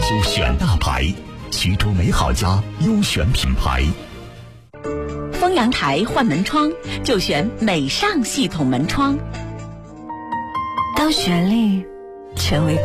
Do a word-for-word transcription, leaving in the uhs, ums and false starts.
修选大牌，徐州美好家优选品牌。 丰阳台换门窗就选美尚系统门窗。 当旋律成为